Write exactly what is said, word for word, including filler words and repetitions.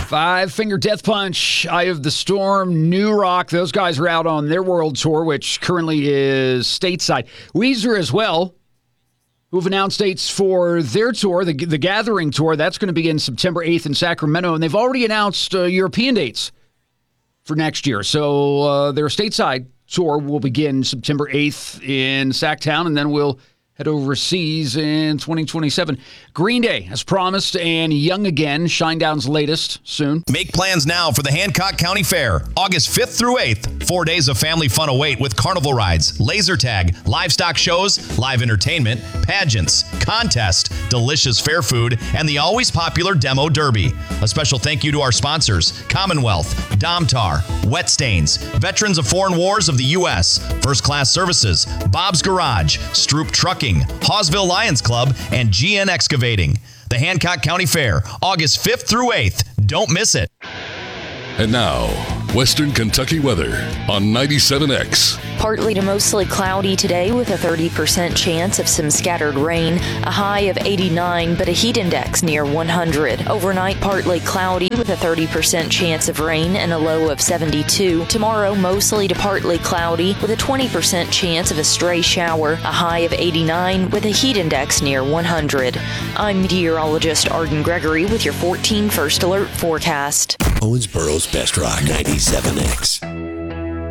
Five Finger Death Punch, Eye of the Storm, New Rock. Those guys are out on their world tour, which currently is stateside. Weezer as well, who've announced dates for their tour, the, the Gathering Tour. That's going to begin September eighth in Sacramento, and they've already announced uh, European dates for next year. So uh, their stateside tour will begin September eighth in Sacktown, and then we'll head overseas in twenty twenty-seven. Green Day, as promised, and Young Again, Shinedown's latest, soon. Make plans now for the Hancock County Fair, August fifth through eighth. Four days of family fun await with carnival rides, laser tag, livestock shows, live entertainment, pageants, contest, delicious fair food, and the always popular Demo Derby. A special thank you to our sponsors, Commonwealth, Domtar, Wet Stains, Veterans of Foreign Wars of the U S, First Class Services, Bob's Garage, Stroop Trucking, Hawesville Lions Club, and G N Excavating. The Hancock County Fair, August fifth through eighth. Don't miss it. And now, Western Kentucky weather on ninety-seven X. Partly to mostly cloudy today with a thirty percent chance of some scattered rain, a high of eighty-nine, but a heat index near one hundred. Overnight, partly cloudy with a thirty percent chance of rain and a low of seventy-two. Tomorrow, mostly to partly cloudy with a twenty percent chance of a stray shower, a high of eighty-nine with a heat index near one hundred. I'm meteorologist Arden Gregory with your fourteen First Alert forecast. Owensboro's Best Rock ninety-seven X.